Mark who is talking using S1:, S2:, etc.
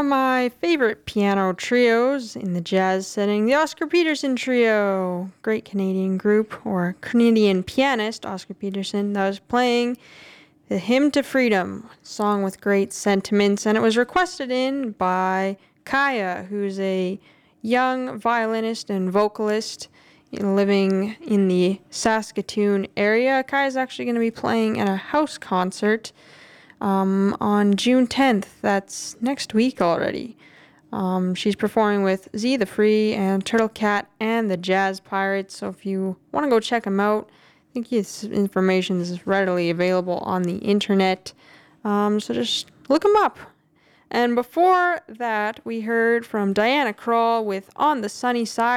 S1: of my favorite piano trios in the jazz setting, the Oscar Peterson Trio. Great Canadian group, or Canadian pianist, Oscar Peterson, that was playing The Hymn to Freedom, song with great sentiments, and it was requested in by Kaya, who's a young violinist and vocalist living in the Saskatoon area. Kaya's actually going to be playing at a house concert on June 10th. That's next week already. She's performing with Z the Free and Turtle Cat and the Jazz Pirates. So if you want to go check them out, I think his information is readily available on the internet. So just look them up. And before that, we heard from Diana Krall with On the Sunny Side.